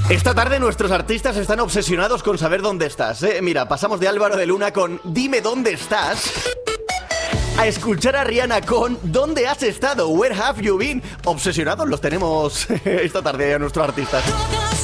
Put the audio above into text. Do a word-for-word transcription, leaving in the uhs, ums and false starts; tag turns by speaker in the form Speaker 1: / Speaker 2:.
Speaker 1: Esta tarde nuestros artistas están obsesionados con saber dónde estás, ¿eh? Mira, pasamos de Álvaro de Luna con Dime dónde estás a escuchar a Rihanna con ¿Dónde has estado? Where have you been? Obsesionados los tenemos esta tarde a nuestros artistas.